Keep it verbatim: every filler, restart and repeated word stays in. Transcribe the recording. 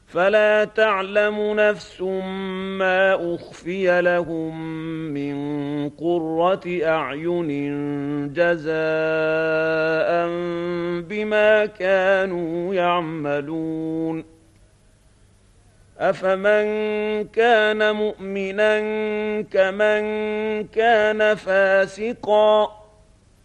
فلا تعلم نفس ما أخفي لهم من قرة أعين جزاء بما كانوا يعملون أفمن كان مؤمنا كمن كان فاسقا